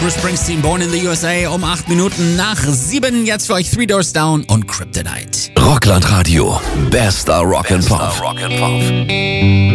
Bruce Springsteen, Born in the USA, um 8 Minuten nach 7. Jetzt für euch Three Doors Down und Kryptonite. Rockland Radio. Bester Rock and Pop.